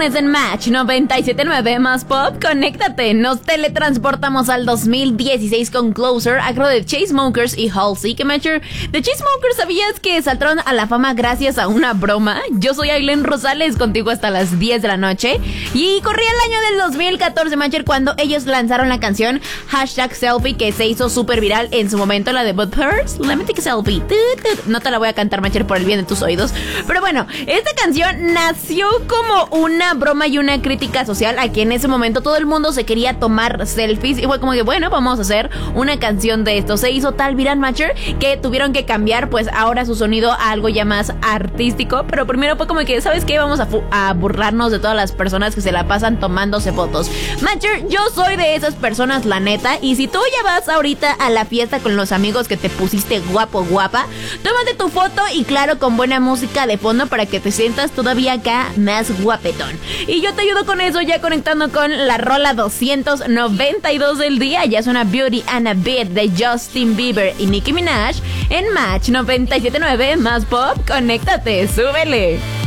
viernes en Match 97.9 más pop. Conéctate, nos teletransportamos al 2016 con Closer, a cargo de Chainsmokers y Halsey. Que Matcher, de Chainsmokers, ¿sabías que saltaron a la fama gracias a una broma? Yo soy Aileen Rosales, contigo hasta las 10 de la noche. Y corría el año del 2014, Matcher, cuando ellos lanzaron la canción #Selfie, que se hizo súper viral en su momento, la de But First, Let Me Take a Selfie. No te la voy a cantar, Matcher, por el bien de tus oídos. Pero bueno, esta canción nació como una broma y una crítica social a que en ese momento todo el mundo se quería tomar selfies. Y fue como que, bueno, vamos a hacer una canción de esto. Se hizo tal viral, Matcher, que tuvieron que cambiar pues ahora su sonido a algo ya más artístico. Pero primero fue como que, ¿sabes qué? Vamos a burlarnos de todas las personas que se la pasan tomándose fotos. Matcher, yo soy de esas personas, la neta. Y si tú ya vas ahorita a la fiesta con los amigos que te pusiste guapo, guapa, tómate tu foto y claro, con buena música de fondo para que te sientas todavía acá más guapetón. Y yo te ayudo con eso, ya conectando con la rola 292 del día. Ya es una Beauty and a Beat de Justin Bieber y Nicki Minaj en Match 97.9 más pop. Conéctate, súbele.